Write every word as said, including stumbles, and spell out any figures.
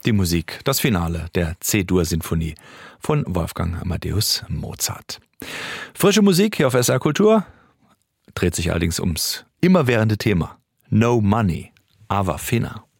die Musik, das Finale der C-Dur-Sinfonie von Wolfgang Amadeus Mozart. Frische Musik hier auf S R Kultur, dreht sich allerdings ums immerwährende Thema No Money, aber Fina.